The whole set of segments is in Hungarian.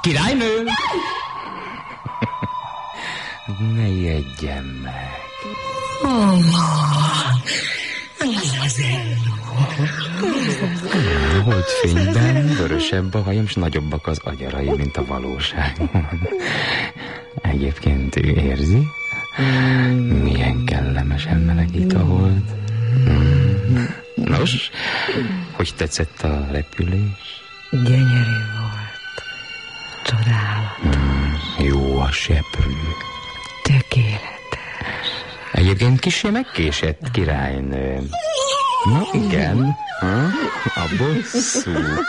Királynő! Ne ijedjen meg. A holdfényben vörösebb a hajam, s nagyobbak az agyarai, mint a valóságban. Egyébként ő érzi? Milyen kellemesen melegít a hold. Nos, hogy tetszett a repülés? Gyönyörű volt. Csodálatos. Jó a seprű. Tökéletes. Egyébként kissé megkésett, királynő. Na igen, a bosszú.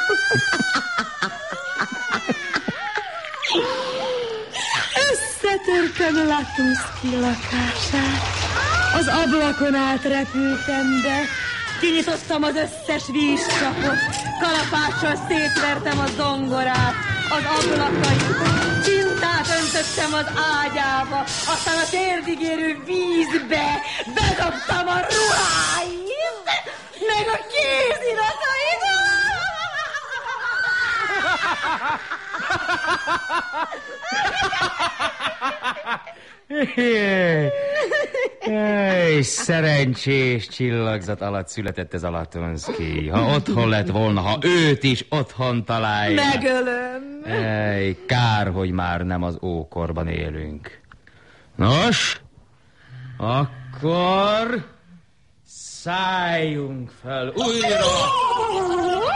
Összetörtem Latuszki lakását. Az ablakon át repültem be. Kinyitottam az összes vízcsapot. Kalapáccsal szétvertem a zongorát, az ablakait. Csintát öntöttem az ágyába. Aztán a térdig érő vízbe bedobtam a ruháit, meg a kéziratait. Szerencsés csillagzat alatt született ez a Latonszky. Ha otthon lett volna, ha őt is otthon találja. Megölöm. Kár, hogy már nem az ókorban élünk. Nos, akkor szálljunk fel újra.